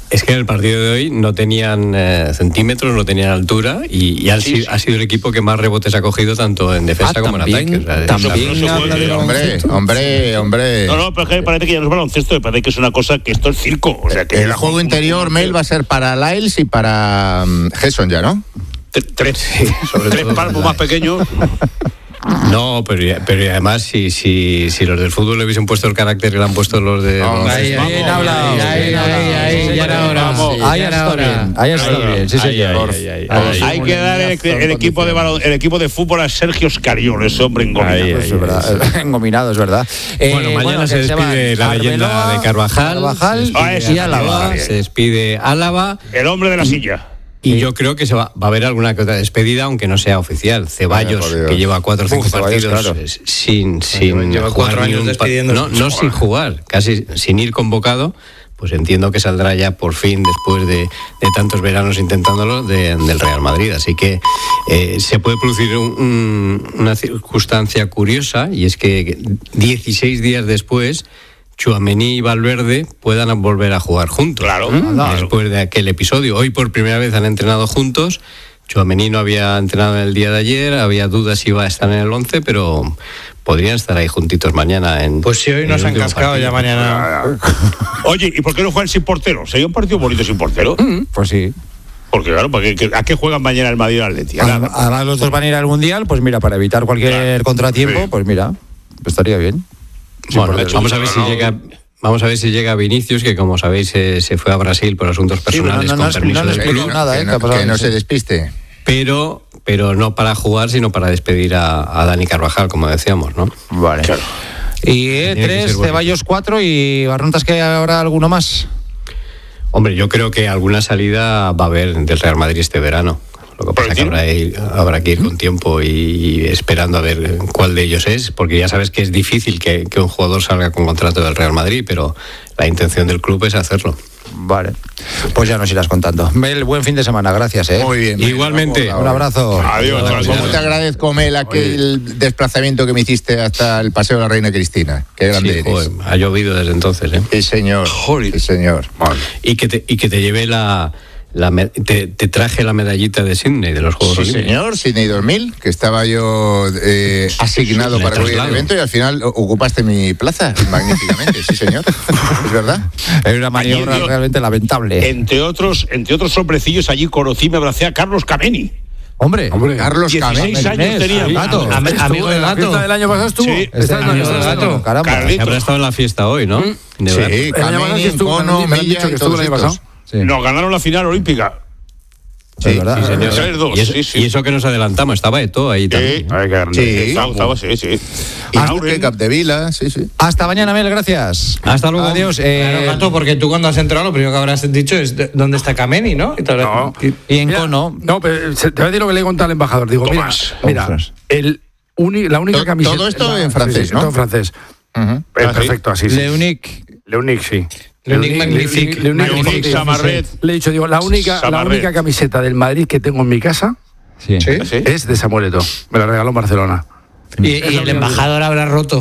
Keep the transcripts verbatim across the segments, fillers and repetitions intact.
Es que en el partido de hoy no tenían eh, centímetros, no tenían altura y, y ha, sí, si, sí. ha sido el equipo que más rebotes ha cogido tanto en defensa ah, como también, en ataque. O sea, también no habla de hombre, hombre, hombre. No, no, pero es que me parece que ya no es baloncesto, me parece que es una cosa que esto es circo. O sea, que el juego interior, Mel, va a ser para Lyles y para um, Gerson ya, ¿no? Tres, sí, sobre tres palmos más pequeños. No, pero, pero además si, si, si los del fútbol le hubiesen puesto el carácter que le han puesto los de... Oh, ahí, ahí, ahí, ahí, ahí, ahí, ya era hora. Ahí está bien, ahí está bien, sí señor. Hay que dar el, el, equipo de balón, el equipo de fútbol a Sergio Scariolo, ese hombre engominado. Ahí, es verdad, engominado, es verdad. Bueno, eh, mañana bueno, se despide la leyenda Arbeloa, de Carvajal, Carvajal se y Álava. Se despide Álava. El hombre de la silla. Y sí. yo creo que se va, va a haber alguna que otra despedida, aunque no sea oficial. Ceballos, Ay, que lleva cuatro o cinco Uf, partidos Ceballos, claro. sin, sin lleva jugar cuatro años despidiendo. No, no sin jugar, casi sin ir convocado. Pues entiendo que saldrá ya por fin, después de, de tantos veranos intentándolo, de, del Real Madrid. Así que eh, se puede producir un, un, una circunstancia curiosa, y es que dieciséis días después Tchouaméni y Valverde puedan volver a jugar juntos. Claro. ¿Mm? Después de aquel episodio. Hoy por primera vez han entrenado juntos. Tchouaméni no había entrenado en el día de ayer, había dudas si iba a estar en el once, pero podrían estar ahí juntitos mañana. En, pues si hoy nos han cascado partido. Ya mañana. Oye, ¿y por qué no juegan sin portero? ¿Sería un partido bonito sin portero? Mm, pues sí. Porque claro, ¿para qué, ¿a qué juegan mañana el Madrid y el Atleti? Ahora los dos van a ir al Mundial, pues mira, para evitar cualquier claro. contratiempo, sí. pues mira, pues estaría bien. Bueno, vamos a ver si llega vamos a ver si llega Vinicius, que como sabéis se, se fue a Brasil por asuntos personales sí, no, no, con no, permiso no, no del club. Nada, ¿eh? Que no, que no se despiste. Pero pero no para jugar, sino para despedir a, a Dani Carvajal, como decíamos, ¿no? Vale. Claro. Y eh, tres, Ceballos cuatro y Barrontas, que habrá alguno más. Hombre, yo creo que alguna salida va a haber del Real Madrid este verano. Lo que pasa es que habrá, ir, habrá que ir con tiempo y, y esperando a ver cuál de ellos es, porque ya sabes que es difícil que, que un jugador salga con contrato del Real Madrid, pero la intención del club es hacerlo. Vale, pues ya nos irás contando. Mel, buen fin de semana, gracias, ¿eh? Muy bien. Igualmente. Un abrazo. Adiós. Adiós. ¿Cómo te agradezco, Mel, aquel Oye. desplazamiento que me hiciste hasta el Paseo de la Reina Cristina? Qué grande sí, eres. Joder, ha llovido desde entonces, ¿eh? Sí, señor. Joder. Sí, señor. Vale. Y que te, y que te lleve la... La me- te, te traje la medallita de Sydney, de los Juegos sí, Olímpicos. Sí, señor, Sydney dos mil, que estaba yo eh, asignado sí, para cubrir el evento y al final ocupaste mi plaza magníficamente, sí, señor. Es verdad. Es una maniobra allí, realmente lamentable. Entre otros, entre otros hombrecillos, allí conocí, me abracé a Carlos Kameni. Hombre, Hombre, Carlos Kameni. dieciséis años tenía. El gato. Amigo del gato. ¿La del año pasado estuvo? Sí. Este año amigo del gato. Caramba. Se habrá estado en la fiesta hoy, ¿no? ¿Mm? Sí, Kameni, Cono, Mella y todos estos. Nos ganaron la final olímpica. Sí, ¿verdad? Sí, señor. tres dos, y, eso, sí, sí. y eso que nos adelantamos, estaba Eto'o ahí también. Sí, sí, estaba, sí, sí. Y Aure, Capdevila, sí, sí. Hasta mañana, Mel, gracias. Hasta luego. Adiós. Eh, claro, gato, porque tú cuando has entrado lo primero que habrás dicho es de, dónde está Kameni, ¿no? Y, no. y, y en mira, Cono. No, pero te voy a decir lo que le he contado al embajador. Digo, Tomás. mira, mira el uni, la única todo, camiseta... Todo esto la, en francés, sí, sí, ¿no? Todo en francés. Uh-huh. Eh, perfecto, así, sí. Le Unique. Le Unique, sí. Le Unique Magnifique. Le Unique Samarret. Le he dicho, digo, la única, la única camiseta del Madrid que tengo en mi casa sí. ¿Sí? es de Samuel Eto'o. Me la regaló en Barcelona. Y, y el embajador habrá roto.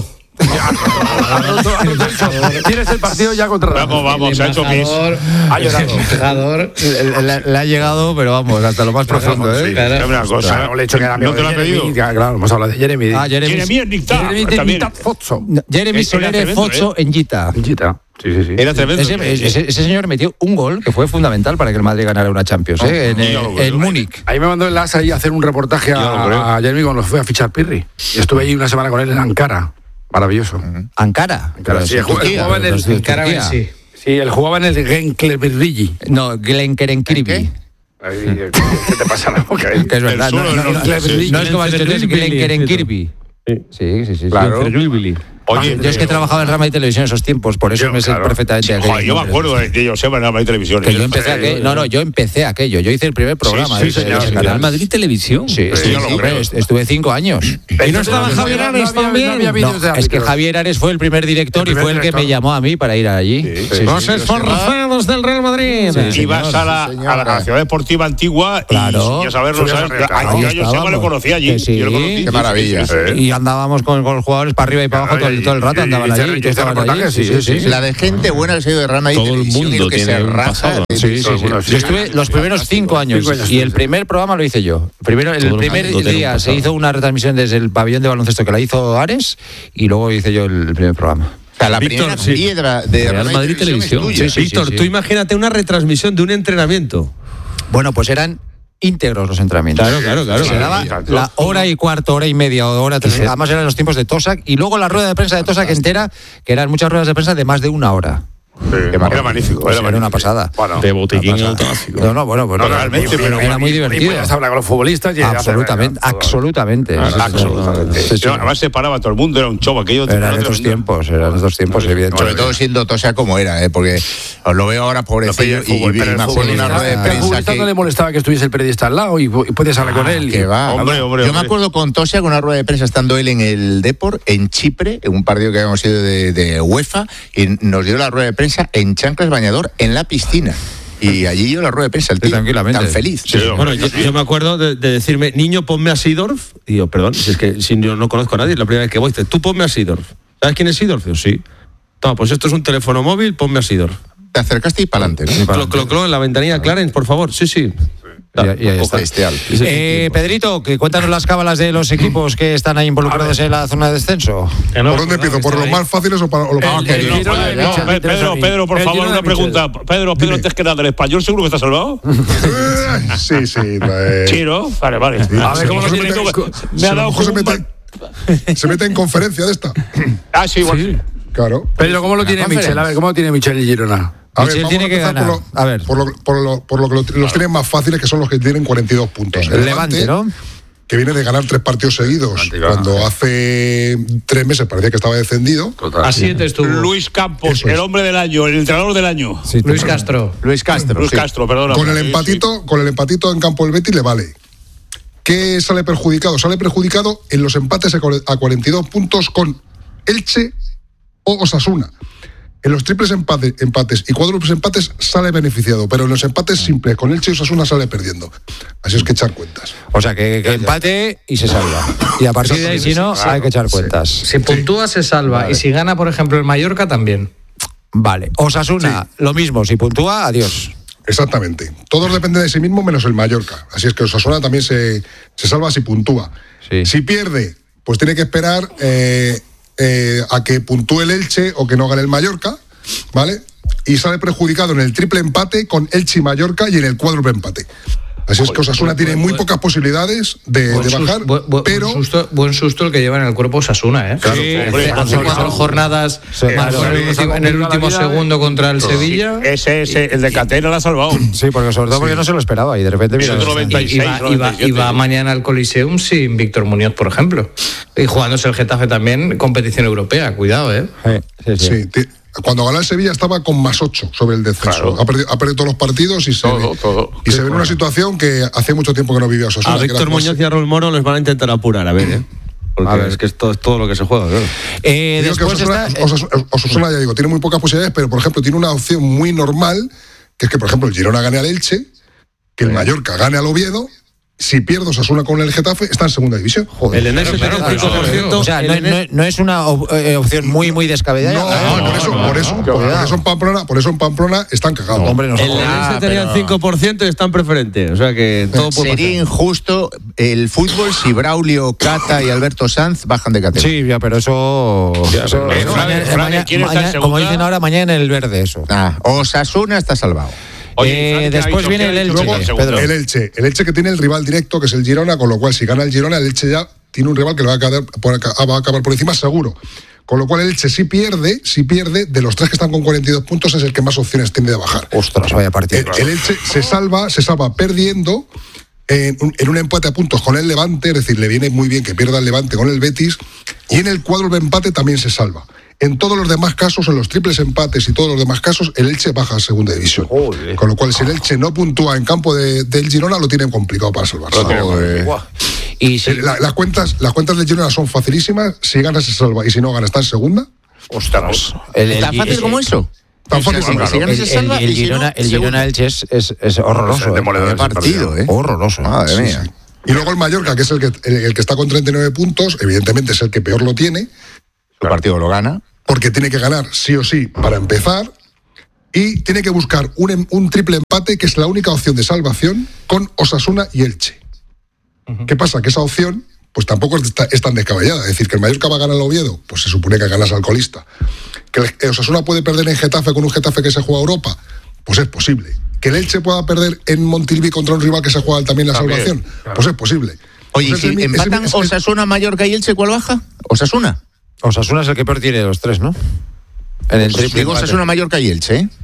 Tienes el partido ya contra Vamos, vamos, ha hecho pis. Ha llorado. El le, le, le ha llegado, pero vamos, hasta lo más profundo, ¿eh? Sí, claro. Una cosa. Claro, le he hecho que era ¿No te lo ha pedido? Claro, hemos hablado de Jeremy. Ah, Jeremy. Jeremy Nicta. Jeremy Nicta Fozzo. Jeremy Solere Fozzo en Gita. Gita. Sí, sí, sí. Era tremendo. Ese, ese, ese señor metió un gol que fue fundamental para que el Madrid ganara una Champions, ¿eh? En, en, en Múnich. Ahí me mandó el As ahí a hacer un reportaje a, a Jeremy cuando fue a fichar Pirri. Y estuve ahí una semana con él en Ankara. Maravilloso. Ankara. Ankara, sí, él jugaba en el Ankara, sí. Sí, él jugaba en el Genklebirligi. No, Glenkerenkirby. ¿Qué te pasa la boca? Que es verdad. No, no, no, no, no es como el Glenkerenkirby. Sí, sí, sí. Claro. Oye, yo es que he trabajado en Rama y Televisión esos tiempos, por eso yo, me sé claro. perfectamente. Sí, joder, yo me acuerdo de, de Joseba en Rama y Televisión. Que yo empecé aquello. No, no, yo empecé aquello. Yo hice el primer programa. Sí, sí, de, señor, de Canal Madrid Televisión. Sí, sí, sí, sí, hombre, estuve cinco años. Y no estaba Javier Ares también. No, es que Javier Ares fue el primer director el primer y fue el director. que me llamó a mí para ir allí. Sí, sí, Los sí, esforzados del Real Madrid. Sí, ibas a la, a, la, a la ciudad deportiva antigua claro. y ya saber, no sabes. Yo a Joseba lo conocí allí. Sí. Yo lo conocí. Qué maravilla. Y andábamos con, con los jugadores para arriba y para abajo todo el el, todo el rato andaban allí. Y estaban allí. Sí, sí, sí, sí. La de gente buena que se ha ido de Real Madrid. Todo el mundo que tiene se un pasado. raja. Sí, sí, sí. Yo estuve los primeros cinco años y el primer programa lo hice yo. Primero, el primer día se hizo una retransmisión desde el pabellón de baloncesto que la hizo Ares y luego hice yo el primer programa. O sea, la Víctor, primera sí. piedra de Real Madrid Televisión. es tuya. Sí, sí, Víctor, sí, sí. tú imagínate una retransmisión de un entrenamiento. Bueno, pues eran íntegros los entrenamientos. Claro, claro, claro. Se daba la hora y cuarto, hora y media, o hora tres. Además eran los tiempos de Tosak y luego la rueda de prensa de Tosak entera, que eran muchas ruedas de prensa de más de una hora. Sí, era magnífico. Pues Era, era una pasada. Bueno, De botiquín Una pasada. automático. No, no, bueno, bueno No, realmente, era, pero- era muy divertido. Y hablar con los futbolistas. Y Absolutamente, hacer- absolutamente. Ah, Sí, sí, absolutamente. sí, sí. Yo, además se paraba todo el mundo, era un show aquello. Eran era estos tremendo. tiempos, eran estos tiempos, evidentemente. Sobre todo siendo Tosa como era, ¿eh? Porque os lo veo ahora pobrecillo No, pero el y, fútbol, y pero el me acuerdo de una futbolista- rueda de Al prensa futbolista no le que... molestaba que estuviese el periodista al lado y, y puedes hablar con él. Que va. Hombre, hombre, Yo hombre. me acuerdo con Tosia con una rueda de prensa estando él en el Depor, en Chipre, en un partido que habíamos ido de, de UEFA, y nos dio la rueda de prensa en chanclas bañador en la piscina. Y allí yo la rueda de prensa, el Sí, tío, tranquilamente. tan feliz. Sí, Bueno, yo, yo me acuerdo de, de decirme, niño, ponme a Seedorf. Y yo, perdón, si es que si yo no conozco a nadie, es la primera vez que voy. Dice, tú ponme a Seedorf. ¿Sabes quién es Seedorf? Yo, sí. Toma, pues esto es un teléfono móvil, ponme a Seedorf. Te acercaste y para adelante, ¿no? Clo, clo, clo, en la ventanilla Clarence, por favor. Sí, sí. Y, y ahí está. Bestial. Eh, Pedrito, que cuéntanos las cábalas de los equipos que están ahí involucrados en la zona de descenso. ¿Por dónde empiezo? ¿Por los más fáciles o para o los más No, difíciles? no, Pe- Pedro, Pedro, por El favor, Girona una de Michel. pregunta. Pedro, Pedro, antes que nada, ¿el español seguro que está salvado? Eh, Sí, sí. eh, Sí, ¿no? Vale, vale. A ver, ¿cómo Sí, se sí, mete- sí, co- Me ha se- dado ¿cómo se como un mete- mal- Se mete en conferencia de esta. Ah, sí, igual sí. Claro. Pedro, ¿cómo lo tiene conference. Michel? A ver, ¿cómo lo tiene Michel y Girona? A Michel vamos tiene a que empezar ganar. Por lo, A ver. Por lo, por lo- por lo que lo- los tienen más fáciles, que son los que tienen cuarenta y dos puntos. El Levante, ¿no? Que viene de ganar tres partidos seguidos, cuando hace tres meses parecía que estaba descendido. A siete estuvo. Luis Campos, Eso es. el hombre del año, el entrenador del año. Luis Castro. Luis Castro. Luis sí. Castro, perdona. Con el Sí, empatito, con el empatito en campo del Betis le vale. ¿Qué sale perjudicado? Sale perjudicado en los empates a cuare- a cuarenta y dos puntos con Elche o Osasuna. En los triples empates, empates y cuádruples empates sale beneficiado, pero en los empates simples con Elche y Osasuna sale perdiendo. Así es que echar cuentas. O sea, que, que empate y se salva. Y a partir de ahí, si no, hay que echar cuentas. Si puntúa, se salva. Y si gana, por ejemplo, el Mallorca, también. Vale. Osasuna, lo mismo. Si puntúa, adiós. Exactamente. Todos dependen de sí mismo menos el Mallorca. Así es que Osasuna también se, se salva si puntúa. Sí. Si pierde, pues tiene que esperar eh, eh, a que puntúe el Elche o que no gane el Mallorca, ¿vale? Y sale perjudicado en el triple empate con Elche y Mallorca y en el cuádruple empate. Así es que Osasuna tiene muy pocas posibilidades de, Buen, de sus- bajar, bu- bu- pero buen susto, buen susto el que lleva en el cuerpo Osasuna, ¿eh? Claro, Sí, hombre, hace, hace Osasuna. cuatro jornadas Sí, marcó claro. en el último, en el último segundo contra el Sevilla. Ese, ese, el de Catena la ha salvado. Sí, porque sobre todo porque no se lo esperaba y de repente mira. Ciento Y, noventa y seis, y va, y va- noventa y siete. y va mañana al Coliseum sin Víctor Muñoz, por ejemplo. Y jugándose el Getafe también, competición europea. Cuidado, ¿eh? Sí, sí, sí. sí, ti- cuando ganó el Sevilla estaba con más ocho sobre el descenso. Claro. Ha, perdido, ha perdido todos los partidos y se Todo, ve, todo. y se ve en una situación que hace mucho tiempo que no vivía Osasuna. A que era Víctor jugarse- Muñoz y a Raúl Moro les van a intentar apurar, a ver, ¿eh? Porque A ver. es que esto es todo lo que se juega, claro. Eh, Digo que después Osasuna, está. Osasuna- Osasuna, ya digo, tiene muy pocas posibilidades, pero por ejemplo tiene una opción muy normal, que es que por ejemplo el Girona gane al Elche, que el Mallorca gane al Oviedo. Si pierde Osasuna con el Getafe, está en segunda división. El Enes claro, setenta y cinco por ciento. O sea, el no, Enes- no- no es una op- eh, opción muy, muy descabellada. No, Ah, por eso, por eso, por, por eso en Pamplona, por eso en Pamplona están cagados. Hombre, no el jodas. Enes tenía el cinco por ciento y está en preferente. O sea que todo puede Sería pasar. injusto el fútbol si Braulio, Cata y Alberto Sanz bajan de categoría. Sí, ya, pero eso. eso- Eh, eso- Fran, mañana- Fran, mañana- ¿quién está en mañana- segunda? como dicen ahora, mañana en el verde, eso. Ah, Osasuna está salvado. Oye, Eh, Fran, ¿qué ha después dicho? viene ¿Qué el ha dicho? Elche, Segundo. Pedro. El Elche, el Elche que tiene el rival directo, que es el Girona, con lo cual si gana el Girona, el Elche ya tiene un rival que le va a, quedar, por- va a acabar por encima seguro. Con lo cual el Elche si pierde, si pierde, de los tres que están con cuarenta y dos puntos es el que más opciones tiene de bajar. Ostras, vaya partido. El, el Elche se salva, se salva perdiendo en un, en un empate a puntos con el Levante, es decir, le viene muy bien que pierda el Levante con el Betis, y en el cuádruple empate también se salva. En todos los demás casos, en los triples empates y todos los demás casos, el Elche baja a segunda división. Con lo cual, si el Elche no puntúa en campo de- del Girona, lo tienen complicado para salvarse. Joder. Y si, Eh, la- las, cuentas, las cuentas del Girona son facilísimas. Si gana, se salva. Y si no gana, está en segunda. Ostras. el, el- ¿Tan fácil el- como eso? Tan fácil como Si gana, El, se el- salva. el y si no, Girona, el segunda. Girona Elche es, es, es horroroso. Es demoledor eh. ese partido, ¿eh? Horroroso. Madre Sí, mía. sí. Y luego el Mallorca, que es el que, el, el que está con treinta y nueve puntos, evidentemente es el que peor lo tiene. Su partido lo gana. Porque tiene que ganar sí o sí para empezar. Y tiene que buscar un, un triple empate, que es la única opción de salvación, con Osasuna y Elche. Uh-huh. ¿Qué pasa? Que esa opción pues tampoco es, es tan descabellada. Es decir, que el Mallorca va a ganar al Oviedo, pues se supone que ganas al colista. Que el Osasuna puede perder en Getafe con un Getafe que se juega a Europa, pues es posible. Que el Elche pueda perder en Montilivi contra un rival que se juega también la también, salvación, claro. Pues es posible. Oye, pues si el, empatan ese, Osasuna, Mallorca y Elche, ¿cuál baja? Osasuna. Osasuna es el que peor tiene de los tres, ¿no? En el triple. Digo Osasuna, Mallorca y Elche, ¿eh?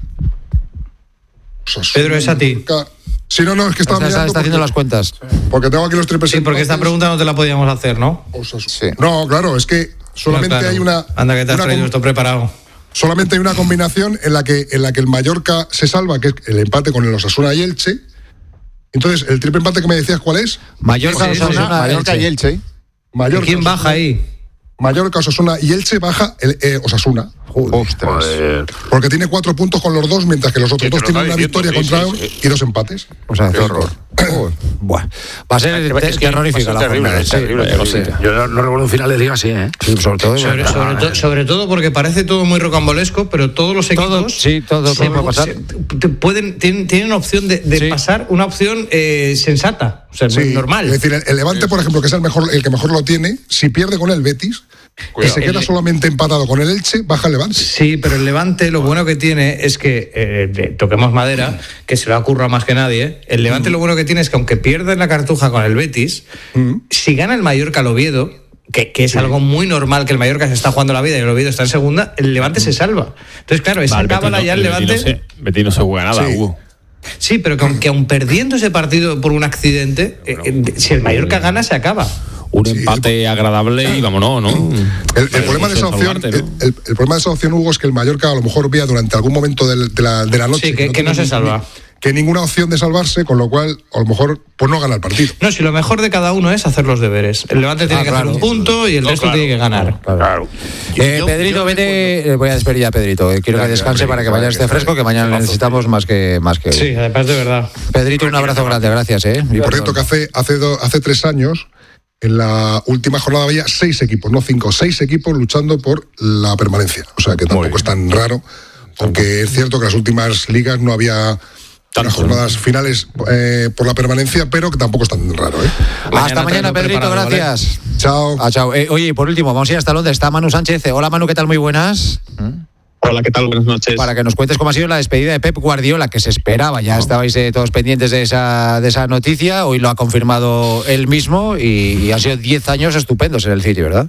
Osasuna, Pedro, es a ti. Si no, no, es que estaba está, mirando está haciendo las cuentas. Porque tengo aquí los triples. Sí, porque esta pregunta no te la podíamos hacer, ¿no? Sí. No, claro, es que solamente no, claro. hay una. Anda, que te has traído com- esto preparado. Solamente hay una combinación en la que en la que el Mallorca se salva, que es el empate con el Osasuna y Elche. Entonces, el triple empate que me decías, ¿cuál es? Mallorca, Osasuna, Osasuna Mallorca y Elche. Mallorca, ¿Y quién baja ahí? Mallorca, Osasuna y Elche baja el eh, Osasuna. Joder. Ostras. Joder. Porque tiene cuatro puntos con los dos, mientras que los otros dos tienen una victoria sí, contra sí, sí. y dos empates. O sea, qué horror. Bueno, va a ser es que terrorífica la terrible, es terrible, yo lo sé. Yo no, no recuerdo un final de liga así, ¿eh? Sí, sobre todo, sobre, sobre, to, sobre todo porque parece todo muy rocambolesco, pero todos los equipos todo, sí, todo se, puede pasar. Se, pueden tienen, tienen opción de, de sí. pasar una opción eh, sensata, o sea, sí. normal. Es decir, el, el Levante, por ejemplo, que es el mejor, el que mejor lo tiene, si pierde con el Betis, Cuidado. Y se queda el, solamente empatado con el Elche, baja el Levante. Sí, pero el Levante lo bueno que tiene es que, eh, toquemos madera, que se lo ha currado más que nadie, el Levante mm. lo bueno que tiene es que aunque pierda en la cartuja con el Betis, mm. si gana el Mallorca al Oviedo, que, que es sí. algo muy normal, que el Mallorca se está jugando la vida y el Oviedo está en segunda, el Levante mm. se salva. Entonces, claro, esa vale, cábala no, ya el, el Levante... Betis no, se, Betis no se juega nada, sí. Hugo. Sí, pero que aunque aun perdiendo ese partido por un accidente, bueno, eh, si el Mallorca gana, se acaba. Un empate sí, agradable y vámonos, ¿no? El, el, problema de esa opción, ¿no? el, el, el problema de esa opción, Hugo, es que el Mallorca a lo mejor vea durante algún momento de, de, la, de la noche sí, que, que, no, que no se salva. Ni, que ninguna opción de salvarse, con lo cual a lo mejor pues no gana el partido. No, si lo mejor de cada uno es hacer los deberes. El Levante tiene ah, que claro. hacer un punto y el no, resto claro, tiene que ganar. Claro. claro. Eh, yo, Pedrito, yo vete. Voy a despedir ya a Pedrito. Quiero ya, que descanse ya, para que mañana esté fresco, que mañana le necesitamos más que más que hoy. Sí, además de verdad. Pedrito, un abrazo grande, gracias, eh. Y por cierto, que hace hace do, hace tres años. En la última jornada había seis equipos, no cinco, seis equipos luchando por la permanencia. O sea que tampoco es tan raro, aunque es cierto que en las últimas ligas no había unas jornadas finales eh, por la permanencia, pero que tampoco es tan raro. ¿eh? Mañana hasta mañana, Pedrito, gracias. ¿Vale? Chao. Ah, chao. Eh, oye, por último, vamos a ir hasta Londres. Está Manu Sánchez. Hola, Manu, ¿qué tal? Muy buenas. ¿Mm? Hola, ¿qué tal? Buenas noches. Para que nos cuentes cómo ha sido la despedida de Pep Guardiola, que se esperaba, ya estabais eh, todos pendientes de esa, de esa noticia, hoy lo ha confirmado él mismo y, y han sido diez años estupendos en el City, ¿verdad?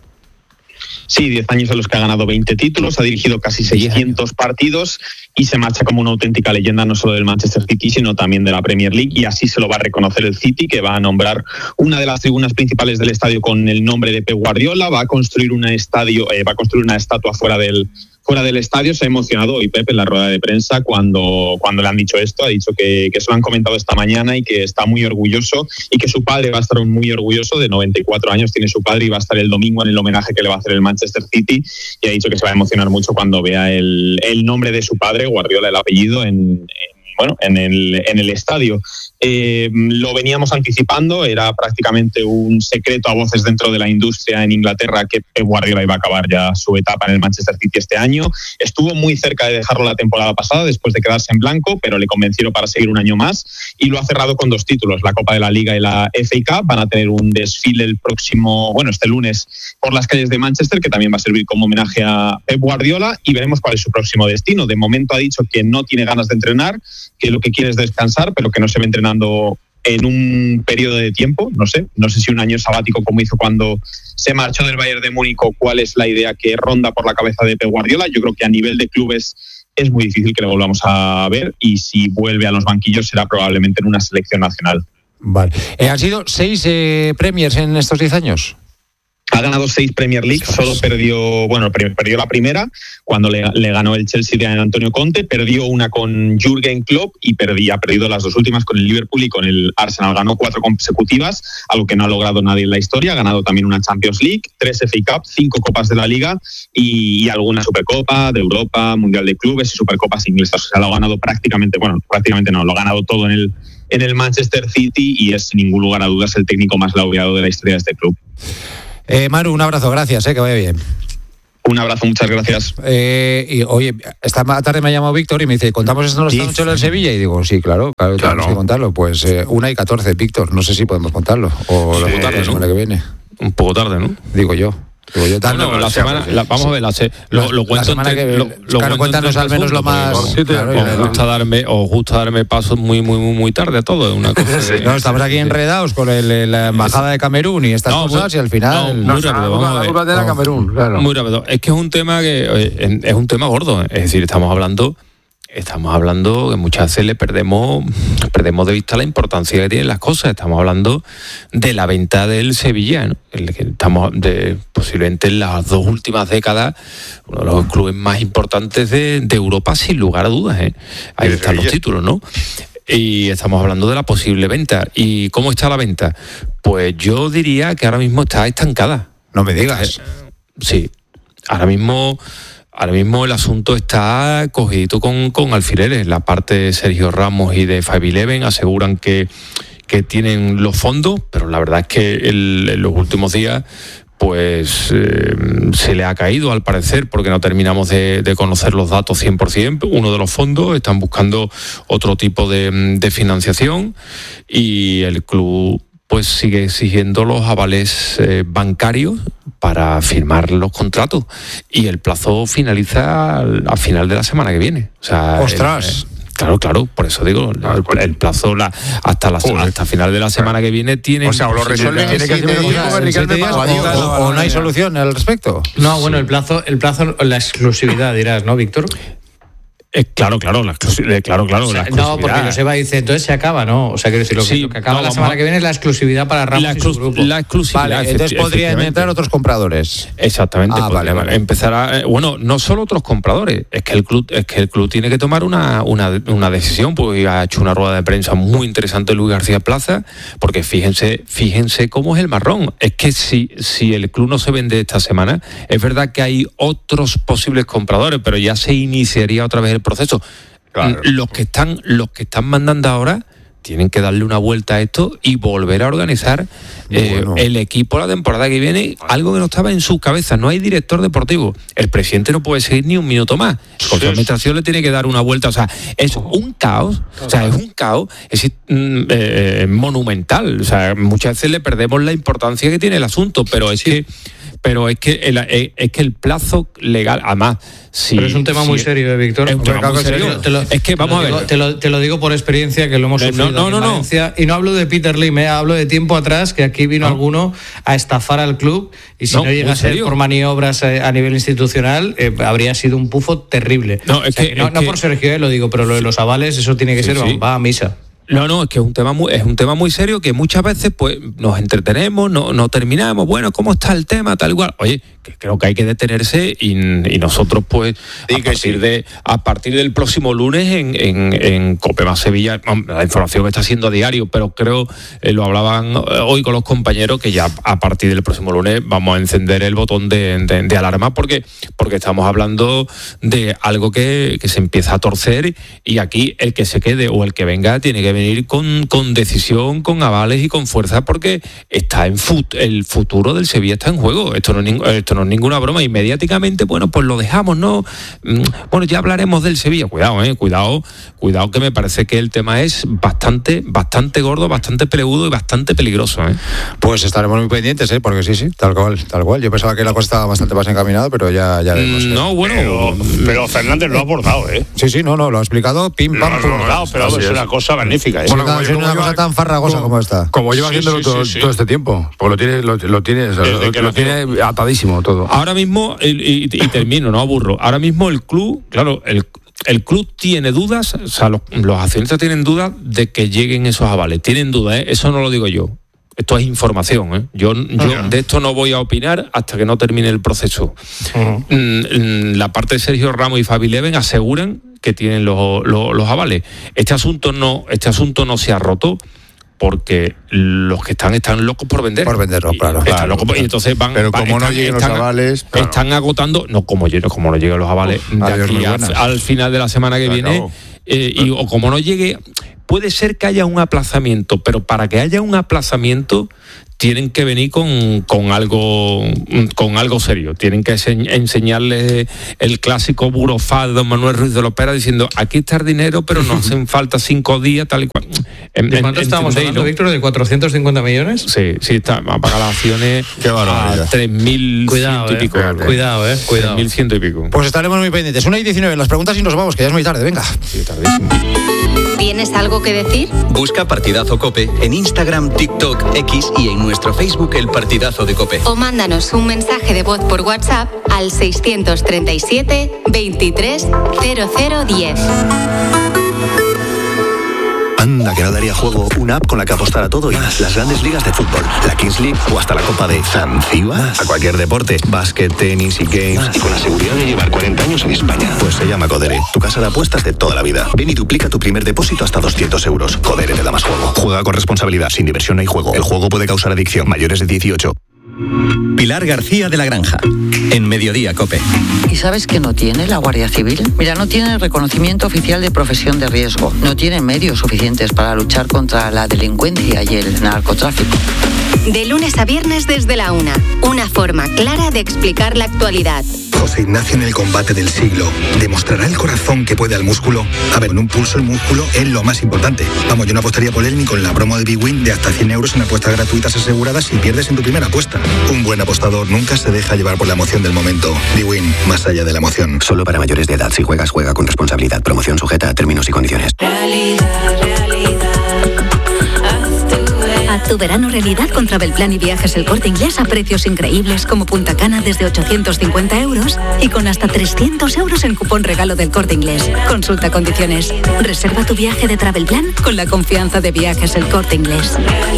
Sí, diez años en los que ha ganado veinte títulos, ha dirigido casi seiscientos partidos y se marcha como una auténtica leyenda no solo del Manchester City, sino también de la Premier League, y así se lo va a reconocer el City, que va a nombrar una de las tribunas principales del estadio con el nombre de Pep Guardiola, va a construir un estadio, eh, va a construir una estatua fuera del Fuera del estadio. Se ha emocionado hoy Pep en la rueda de prensa cuando, cuando le han dicho esto. Ha dicho que, que se lo han comentado esta mañana y que está muy orgulloso y que su padre va a estar muy orgulloso. De noventa y cuatro años tiene su padre y va a estar el domingo en el homenaje que le va a hacer el Manchester City, y ha dicho que se va a emocionar mucho cuando vea el, el nombre de su padre, Guardiola, el apellido, en, en bueno, en el, en el estadio. Eh, lo veníamos anticipando, era prácticamente un secreto a voces dentro de la industria en Inglaterra que Pep Guardiola iba a acabar ya su etapa en el Manchester City este año. Estuvo muy cerca de dejarlo la temporada pasada después de quedarse en blanco, pero le convencieron para seguir un año más y lo ha cerrado con dos títulos, la Copa de la Liga y la F A Cup. Van a tener un desfile el próximo, bueno, este lunes por las calles de Manchester, que también va a servir como homenaje a Pep Guardiola, y veremos cuál es su próximo destino. De momento ha dicho que no tiene ganas de entrenar, que lo que quiere es descansar, pero que no se ve entrenando en un periodo de tiempo, no sé, no sé si un año sabático como hizo cuando se marchó del Bayern de Múnich, o cuál es la idea que ronda por la cabeza de Pep Guardiola. Yo creo que a nivel de clubes es muy difícil que le volvamos a ver, y si vuelve a los banquillos será probablemente en una selección nacional. Vale. Eh, ¿Han sido seis eh, Premiers en estos diez años? Ha ganado seis Premier League, solo perdió, bueno, perdió la primera cuando le, le ganó el Chelsea de Antonio Conte, perdió una con Jürgen Klopp y perdí, ha perdido las dos últimas con el Liverpool y con el Arsenal. Ganó cuatro consecutivas, algo que no ha logrado nadie en la historia. Ha ganado también una Champions League, tres F A Cup, cinco Copas de la Liga y, y alguna Supercopa de Europa, Mundial de Clubes y Supercopas inglesas. O sea, lo ha ganado prácticamente, bueno, prácticamente no, lo ha ganado todo en el, en el Manchester City y es sin ningún lugar a dudas el técnico más laureado de la historia de este club. Eh, Maru, un abrazo, gracias, eh, que vaya bien. Un abrazo, muchas gracias. Eh, y oye, esta tarde me ha llamado Víctor y me dice, ¿contamos esta noche en Sevilla? Y digo, sí, claro, claro, claro. tenemos que contarlo. Pues eh, una y catorce, Víctor, no sé si podemos contarlo. O sí, la tarde, semana que viene. Un poco tarde, ¿no? Digo yo. Digo yo no, no, la semana, la, vamos a ver, la, lo, lo cuento la semana entre, que lo, lo claro, cuéntanos al menos lo más. Sí, claro, os gusta darme, os gusta darme pasos muy, muy, muy, muy tarde a todo. Es una cosa sí, no, estamos aquí enredados con el, la embajada de Camerún y estas no, cosas muy, y al final. No, muy no, rápido, vamos a ver. La de Camerún, claro. Muy rápido. Es que es un tema que es un tema gordo. Es decir, estamos hablando. Estamos hablando que muchas veces le perdemos, perdemos de vista la importancia que tienen las cosas. Estamos hablando de la venta del Sevilla, ¿no? El que estamos de, posiblemente en las dos últimas décadas, uno de los clubes más importantes de, de Europa, sin lugar a dudas, ¿eh? Ahí están Sevilla. Los títulos, ¿no? Y estamos hablando de la posible venta. ¿Y cómo está la venta? Pues yo diría que ahora mismo está estancada. No me digas. Eh, sí, ahora mismo... Ahora mismo el asunto está cogidito con, con alfileres. La parte de Sergio Ramos y de Five Eleven aseguran que, que tienen los fondos, pero la verdad es que el, en los últimos días pues eh, se le ha caído al parecer porque no terminamos de, de conocer los datos cien por ciento. Uno de los fondos están buscando otro tipo de, de financiación y el club pues sigue exigiendo los avales eh, bancarios para firmar los contratos y el plazo finaliza al, al final de la semana que viene. O sea, ¡ostras! El, claro, claro, por eso digo, el, el plazo la, hasta la hasta final de la semana que viene tiene. O sea, o lo resuelven tiene que o no hay solución al respecto. No, bueno, el plazo, el plazo, la exclusividad dirás, ¿no, Víctor? Eh, claro, claro, la exclusividad, claro, claro. O sea, la exclusividad. No, porque Joseba dice, entonces se acaba, ¿no? O sea, quiero decir, lo, sí, que, lo que acaba no, la vamos, semana que viene es la exclusividad para Ramos la y su grupo. La exclusividad. Vale, entonces podrían entrar otros compradores. Exactamente. Ah, vale, vale. Empezará, eh, bueno, no solo otros compradores, es que el club, es que el club tiene que tomar una, una, una decisión, porque ha hecho una rueda de prensa muy interesante Luis García Plaza, porque fíjense, fíjense cómo es el marrón. Es que si, si el club no se vende esta semana, es verdad que hay otros posibles compradores, pero ya se iniciaría otra vez el proceso. Claro. Los que están, los que están mandando ahora tienen que darle una vuelta a esto y volver a organizar eh, bueno. el equipo la temporada que viene, algo que no estaba en su cabeza. No hay director deportivo. El presidente no puede seguir ni un minuto más. Con su administración le tiene que dar una vuelta. O sea, es un caos. O sea, es un caos es, eh, monumental. O sea, muchas veces le perdemos la importancia que tiene el asunto, pero es sí. que pero es que el, es que el plazo legal, además, sí. Pero es un tema sí, muy serio, ¿eh, Víctor? Es un tema muy serio. Te lo, es que vamos a ver. Digo, te, lo, te lo digo por experiencia que lo hemos sufrido no, no, en no, Valencia. No. Y no hablo de Peter Lim, ¿eh? Hablo de tiempo atrás, que aquí vino no. alguno a estafar al club y si no, no llega a ser por maniobras a nivel institucional, eh, habría sido un pufo terrible. No, es o sea, que, que no, es no que, por Sergio, eh, lo digo, pero lo de los avales, eso tiene que sí, ser, sí. va a misa. No, no, es que es un tema muy, es un tema muy serio que muchas veces pues nos entretenemos, no, no terminamos, bueno, ¿cómo está el tema? Tal igual. Oye, que creo que hay que detenerse y, y nosotros pues a partir sí. de a partir del próximo lunes en, en, en Cope Más Sevilla, la información que está haciendo a diario, pero creo, eh, lo hablaban hoy con los compañeros, que ya a partir del próximo lunes vamos a encender el botón de, de, de alarma porque, porque estamos hablando de algo que, que se empieza a torcer y aquí el que se quede o el que venga tiene que venir con, con decisión, con avales y con fuerza, porque está en fut, el futuro del Sevilla está en juego. Esto no, es, esto no es ninguna broma. Y mediáticamente, bueno, pues lo dejamos, ¿no? Bueno, ya hablaremos del Sevilla. Cuidado, eh, cuidado, cuidado, que me parece que el tema es bastante, bastante gordo, bastante pelegudo y bastante peligroso, ¿eh? Pues estaremos muy pendientes, ¿eh? Porque sí, sí, tal cual, tal cual. Yo pensaba que la cosa estaba bastante más encaminada, pero ya, ya vemos. ¿eh? No, bueno, pero, pero Fernández lo ha abordado, ¿eh? Sí, sí, no, no, lo ha explicado, pim, pam, pum. Lo ha abordado, pero es, es una cosa magnífica, ¿eh? Bueno, es una cosa tan farragosa como, como esta. Como lleva sí, haciéndolo sí, todo, sí, sí. todo este tiempo. Pues lo tiene, lo, lo tiene, lo, lo, lo tiene atadísimo todo. Ahora mismo, y, y, y termino, no aburro. Ahora mismo el club, claro, el, el club tiene dudas, o sea, los, los accionistas tienen dudas de que lleguen esos avales. Tienen dudas, ¿eh? Eso no lo digo yo. Esto es información, ¿eh? Yo, yo uh-huh. de esto no voy a opinar hasta que no termine el proceso. Uh-huh. La parte de Sergio Ramos y Fabi Leven aseguran que tienen los, los, los avales. Este asunto no, este asunto no se ha roto porque los que están están locos por vender. Por venderlo, claro. Están claro, locos por, y entonces van. Pero van, como están, no lleguen están, los avales. Están claro. agotando. No, como, como no lleguen los avales. Uf, de aquí a, al final de la semana que viene. eh, y, o como no llegue, puede ser que haya un aplazamiento, pero para que haya un aplazamiento tienen que venir con, con algo con algo serio. Tienen que enseñarles el clásico burofax de don Manuel Ruiz de Lopera diciendo, aquí está el dinero, pero nos hacen falta cinco días, tal y cual. En, ¿De cuánto estábamos hablando, ¿no? Víctor? ¿De cuatrocientos cincuenta millones? Sí, sí, está, va a pagar las acciones a tres mil ciento y pico. Eh, cuidado, eh, cuidado. tres mil ciento y pico. Pues estaremos muy pendientes. una y diecinueve, las preguntas y nos vamos, que ya es muy tarde, venga. Sí, tardísimo. ¿Tienes algo que decir? Busca Partidazo COPE en Instagram, TikTok, X y en nuestro Facebook El Partidazo de COPE. O mándanos un mensaje de voz por WhatsApp al seiscientos treinta y siete, veintitrés, cero cero diez. Anda, que no daría juego una app con la que apostar a todo y más. Las grandes ligas de fútbol, la Kings League o hasta la Copa de Zanzíbar. A cualquier deporte, básquet, tenis y games. Más. Y con la seguridad de llevar cuarenta años en España. Pues se llama Codere, tu casa de apuestas de toda la vida. Ven y duplica tu primer depósito hasta doscientos euros. Codere te da más juego. Juega con responsabilidad, sin diversión no hay juego. El juego puede causar adicción. Mayores de dieciocho. Pilar García de la Granja, en Mediodía COPE. ¿Y sabes qué no tiene la Guardia Civil? Mira, no tiene el reconocimiento oficial de profesión de riesgo. No tiene medios suficientes para luchar contra la delincuencia y el narcotráfico. De lunes a viernes desde la una. Una forma clara de explicar la actualidad. José Ignacio en el combate del siglo. ¿Demostrará el corazón que puede al músculo? A ver, en un pulso el músculo es lo más importante. Vamos, yo no apostaría por él ni con la promo de Big Win de hasta cien euros en apuestas gratuitas aseguradas si pierdes en tu primera apuesta. Un buen apostador nunca se deja llevar por la emoción del momento. Big Win, más allá de la emoción. Solo para mayores de edad. Si juegas, juega con responsabilidad. Promoción sujeta a términos y condiciones. Realidad, realidad. Haz tu verano realidad con Travelplan y Viajes El Corte Inglés a precios increíbles como Punta Cana desde ochocientos cincuenta euros y con hasta trescientos euros en cupón regalo del Corte Inglés. Consulta condiciones. Reserva tu viaje de Travelplan con la confianza de Viajes El Corte Inglés.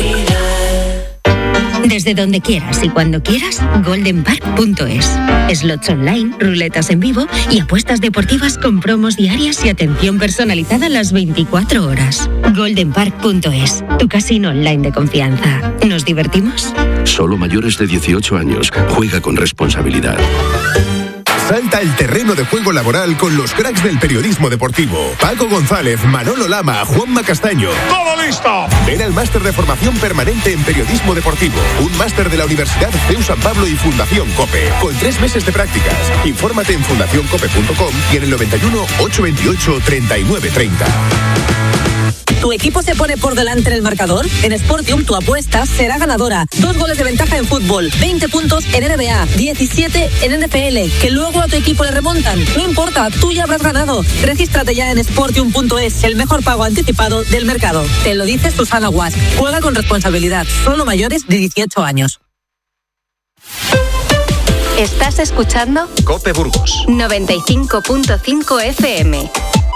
Desde donde quieras y cuando quieras, golden park punto es. Slots online, ruletas en vivo y apuestas deportivas con promos diarias y atención personalizada las veinticuatro horas. golden park punto es, tu casino online de confianza. ¿Nos divertimos? Solo mayores de dieciocho años. Juega con responsabilidad. Salta el terreno de juego laboral con los cracks del periodismo deportivo. Paco González, Manolo Lama, Juanma Castaño. ¡Todo listo! Ven al máster de formación permanente en periodismo deportivo. Un máster de la Universidad C E U San Pablo y Fundación COPE. Con tres meses de prácticas. Infórmate en fundación cope punto com y en el noventa y uno, ochocientos veintiocho, treinta y nueve treinta. ¿Tu equipo se pone por delante en el marcador? En Sportium tu apuesta será ganadora. Dos goles de ventaja en fútbol, veinte puntos en N B A, diecisiete en N F L. Que luego a tu equipo le remontan. No importa, tú ya habrás ganado. Regístrate ya en sportium punto es, el mejor pago anticipado del mercado. Te lo dice Susana Guas. Juega con responsabilidad. Solo mayores de dieciocho años. ¿Estás escuchando? COPE Burgos noventa y cinco punto cinco F M.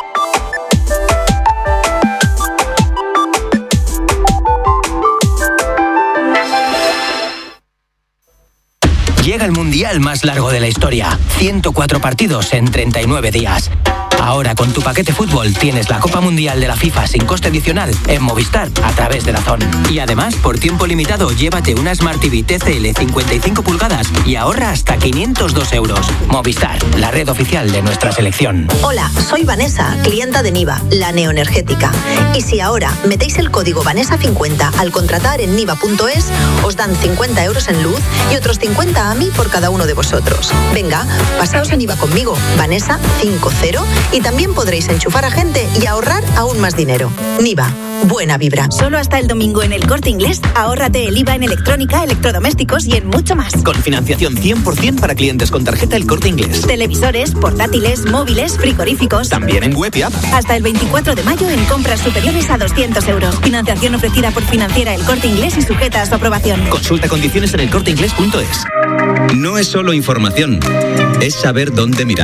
Llega el mundial más largo de la historia. ciento cuatro partidos en treinta y nueve días. Ahora con tu paquete fútbol tienes la Copa Mundial de la FIFA sin coste adicional en Movistar a través de DAZN. Y además, por tiempo limitado, llévate una Smart T V T C L cincuenta y cinco pulgadas y ahorra hasta quinientos dos euros. Movistar, la red oficial de nuestra selección. Hola, soy Vanessa, clienta de Niva, la neoenergética. Y si ahora metéis el código Vanessa cincuenta al contratar en niva punto es, os dan cincuenta euros en luz y otros cincuenta a mí por cada uno de vosotros. Venga, pasaos a Niva conmigo, Vanessa cincuenta, y también podréis enchufar a gente y ahorrar aún más dinero. Niva, buena vibra. Solo hasta el domingo en El Corte Inglés, ahórrate el I V A en electrónica, electrodomésticos y en mucho más. Con financiación cien por ciento para clientes con tarjeta El Corte Inglés. Televisores, portátiles, móviles, frigoríficos. También en web y app. Hasta el veinticuatro de mayo en compras superiores a doscientos euros. Financiación ofrecida por Financiera El Corte Inglés y sujeta a su aprobación. Consulta condiciones en el corte inglés punto es. No es solo información, es saber dónde mirar.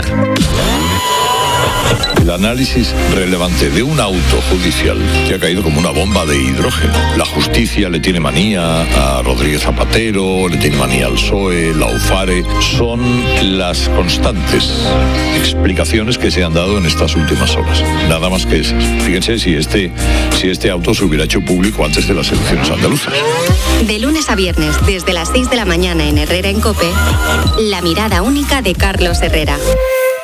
El análisis relevante de un auto judicial que ha caído como una bomba de hidrógeno. La justicia le tiene manía a Rodríguez Zapatero, le tiene manía al P S O E, la UFARE. Son las constantes explicaciones que se han dado en estas últimas horas. Nada más que esas. Fíjense si este, si este auto se hubiera hecho público antes de las elecciones andaluzas. De lunes a viernes, desde las seis de la mañana en Herrera en COPE, la mirada única de Carlos Herrera.